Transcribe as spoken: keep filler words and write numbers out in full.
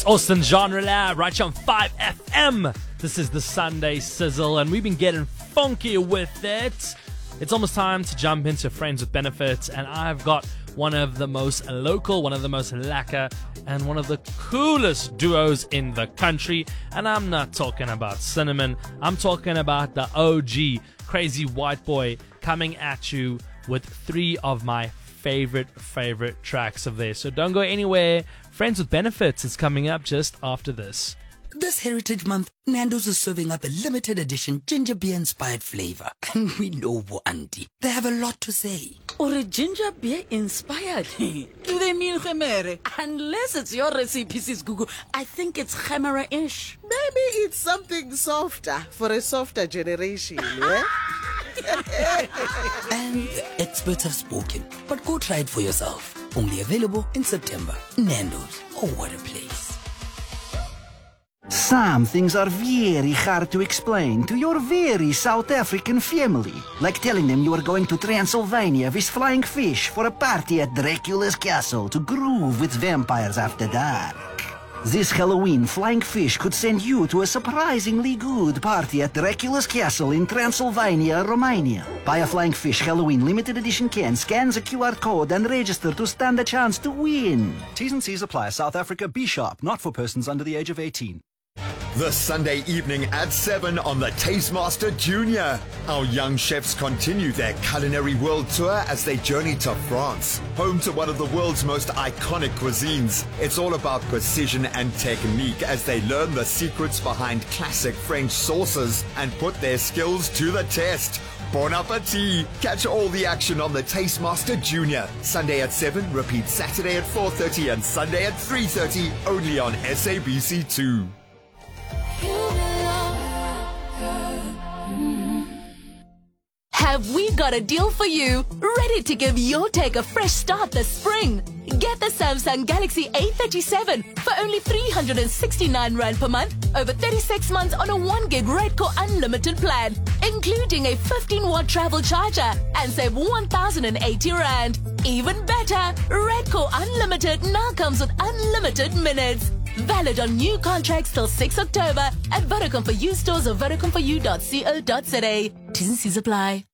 It's Austin Genre Lab right here on five F M. This is the Sunday Sizzle, and we've been getting funky with it. It's almost time to jump into Friends with Benefits, and I've got one of the most local, one of the most lacquer, and one of the coolest duos in the country. And I'm not talking about Cinnamon. I'm talking about the O G, Crazy White Boy, coming at you with three of my favorite, favorite tracks of theirs. So don't go anywhere. Friends with Benefits is coming up just after this. This Heritage Month, Nando's is serving up a limited edition ginger beer inspired flavor. And we know Bo Auntie. They have a lot to say. Or a ginger beer inspired? Do they mean Khemere? Unless it's your recipe, Sis Gugu, I think it's Khemera-ish. Maybe it's something softer for a softer generation, yeah? And the experts have spoken. But go try it for yourself. Only available in September. Nando's. Oh, what a place. Some things are very hard to explain to your very South African family. Like telling them you are going to Transylvania with flying fish for a party at Dracula's castle to groove with vampires after dark. This Halloween, Flying Fish could send you to a surprisingly good party at Dracula's castle in Transylvania, Romania. Buy a Flying Fish Halloween limited edition can, scan the Q R code and register to stand a chance to win. T's and C's apply. South Africa, be sharp, not for persons under the age of eighteen. The Sunday evening at seven on the Tastemaster Junior. Our young chefs continue their culinary world tour as they journey to France, home to one of the world's most iconic cuisines. It's all about precision and technique as they learn the secrets behind classic French sauces and put their skills to the test. Bon appetit! Catch all the action on the Tastemaster Junior. Sunday at seven, repeat Saturday at four thirty and Sunday at three thirty, only on S A B C two. Have we got a deal for you? Ready to give your tech a fresh start this spring? Get the Samsung Galaxy A thirty-seven for only three hundred sixty-nine rand per month over thirty-six months on a one gig Redcore Unlimited plan, including a fifteen watt travel charger, and save one thousand eighty rand. Even better, Redcore Unlimited now comes with unlimited minutes. Valid on new contracts till sixth October at Vodacom for You stores or vodacom for you dot co dot za. T's and C's apply.